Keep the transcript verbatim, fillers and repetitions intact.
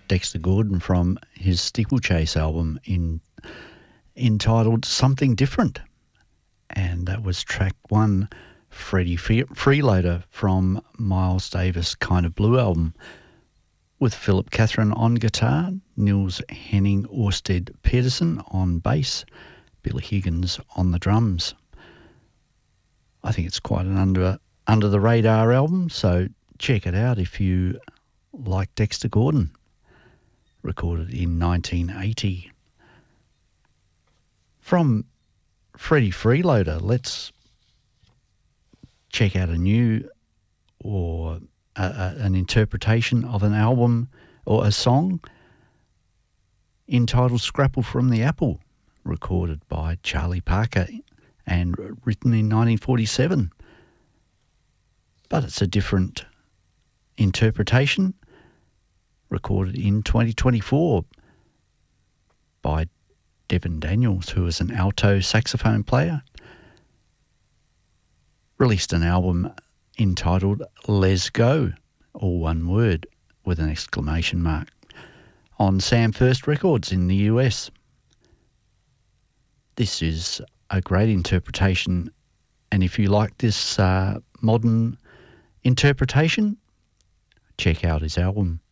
Dexter Gordon from his Steeplechase album in, entitled Something Different. And that was track one, Freddie Freeloader from Miles Davis' Kind of Blue album, with Philip Catherine on guitar, Nils Henning Orsted Pedersen on bass, Billy Higgins on the drums. I think it's quite an under under the radar album, so check it out if you like Dexter Gordon. Recorded in nineteen eighty. From Freddie Freeloader, let's check out a new or a, a, an interpretation of an album or a song entitled Scrapple from the Apple, recorded by Charlie Parker and written in nineteen forty-seven. But it's a different interpretation, recorded in twenty twenty-four by Devin Daniels, who is an alto saxophone player. Released an album entitled Les Go, all one word with an exclamation mark, on Sam First Records in the U S. This is a great interpretation, and if you like this uh, modern interpretation, check out his album.